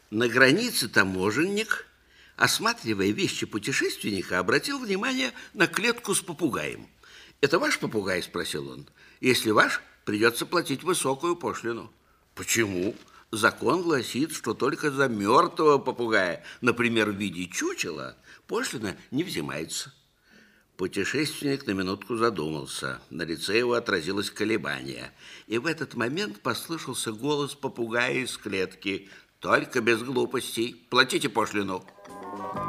На границе таможенник, осматривая вещи путешественника, обратил внимание на клетку с попугаем. «Это ваш попугай?» – спросил он. «Если ваш, придется платить высокую пошлину». «Почему?» «Закон гласит, что только за мертвого попугая, например, в виде чучела, пошлина не взимается». Путешественник на минутку задумался. На лице его отразилось колебание. И в этот момент послышался голос попугая из клетки. «Только без глупостей. Платите пошлину».